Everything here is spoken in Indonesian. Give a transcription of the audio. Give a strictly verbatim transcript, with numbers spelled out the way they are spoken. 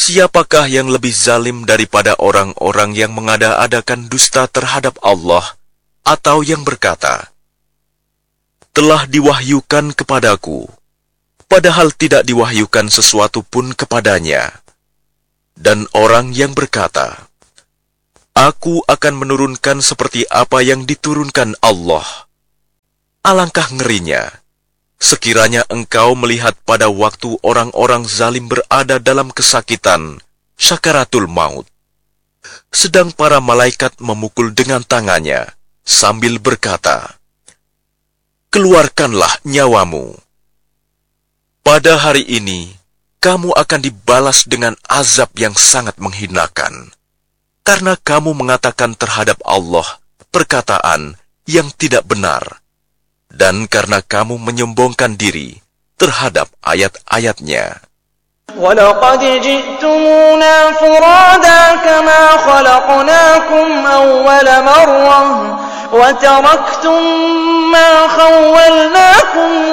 Siapakah yang lebih zalim daripada orang-orang yang mengada-adakan dusta terhadap Allah, atau yang berkata, telah diwahyukan kepadaku, padahal tidak diwahyukan sesuatu pun kepadanya. Dan orang yang berkata, aku akan menurunkan seperti apa yang diturunkan Allah. Alangkah ngerinya, sekiranya engkau melihat pada waktu orang-orang zalim berada dalam kesakitan, syakaratul maut, sedang para malaikat memukul dengan tangannya, sambil berkata, keluarkanlah nyawamu. Pada hari ini, kamu akan dibalas dengan azab yang sangat menghinakan, karena kamu mengatakan terhadap Allah perkataan yang tidak benar, dan karena kamu menyombongkan diri terhadap ayat-ayatnya. وَلَقَدْ جِئْتُمُونَا فُرَادَى كَمَا خَلَقْنَاكُمْ أَوَّلَ مَرَّةٍ وَتَرَكْتُم مَّا خَوَّلْنَاكُمْ